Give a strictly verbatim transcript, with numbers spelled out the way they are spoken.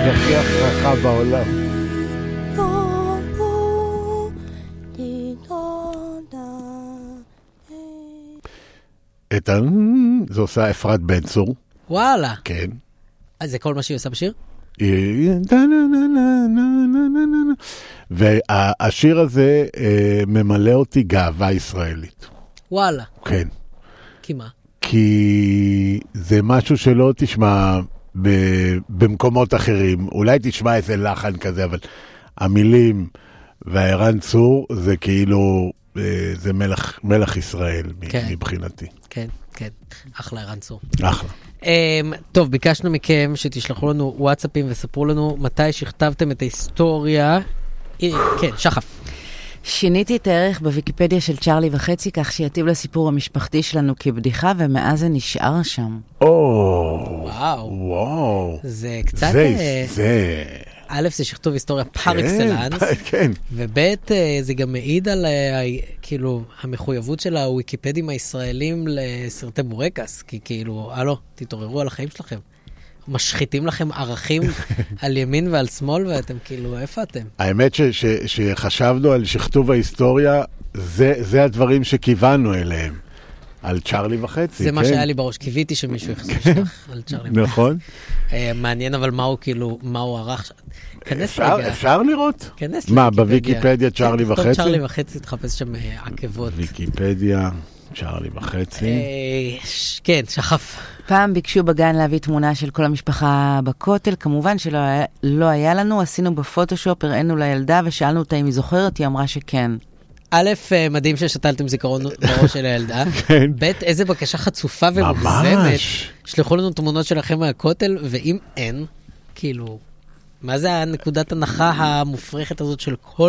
הכי הכרחה בעולם. את ה... זה עושה אפרת בן צור. וואלה. כן. אז זה כל מה שהיא עושה בשיר? והשיר הזה ממלא אותי גאווה ישראלית. וואלה. כן. כי מה? כי זה משהו שלא תשמע במקומות אחרים. אולי תשמע איזה לחן כזה, אבל המילים והערן צור זה כאילו, זה מלך, מלך ישראל מבחינתי. כן, כן. אחלה ערן צור. אחלה. טוב, ביקשנו מכם שתשלחו לנו וואטסאפים וספרו לנו מתי שכתבתם את ההיסטוריה. כן, שחף. שיניתי את הערך בוויקיפדיה של צ'רלי וחצי, כך שיתיב לסיפור המשפחתי שלנו כבדיחה, ומאז זה נשאר שם. או, וואו. וואו. זה קצת... זה, זה... א', זה שכתוב היסטוריה פר אקסלנס, כן. וב', זה גם מעיד על כאילו המחויבות של הוויקיפדים הישראלים לסרטי בורקס, כי כאילו, הלו, תתעוררו על החיים שלכם. משחיתים לכם ערכים על ימין ועל שמאל, ואתם כאילו, איפה אתם? האמת ש, ש, שחשבנו על שכתוב ההיסטוריה, זה, זה הדברים שכיוונו אליהם. על צ'רלי וחצי. זה מה שהיה לי בראש, קיוויתי שמישהו יחשוב על צ'רלי וחצי. נכון. מעניין, אבל מהו כאילו, מהו ערך... אפשר לראות? כנס מה, בוויקיפדיה צ'רלי וחצי? טוב, צ'רלי וחצי, תחפש שם עקבות. ויקיפדיה, צ'רלי וחצי. כן, שחף. פעם ביקשו בגן להביא תמונה של כל המשפחה בכותל, כמובן שלא היה לנו, עשינו בפוטושופ, הראינו לילדה ושאלנו אותה אם היא זוכרת, היא אמרה שכן. א', מדהים ששתלתם זיכרון בראש של הילדה. ב', איזה בקשה חצופה ומוגזמת. שלחו לנו תמונות שלכם מהכותל, ואם אין, כאילו, מה זה הנקודת הנחה המופרכת הזאת של כל